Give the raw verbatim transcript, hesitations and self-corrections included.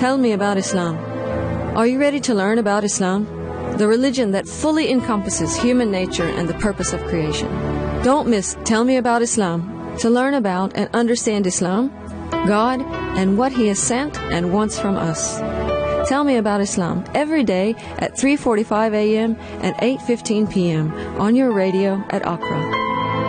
Tell Me About Islam. Are you ready to learn about Islam? The religion that fully encompasses human nature and the purpose of creation. Don't miss Tell Me About Islam to learn about and understand Islam, God, and what He has sent and wants from us. Tell Me About Islam every day at three forty-five a.m. and eight fifteen p.m. on your radio at Accra.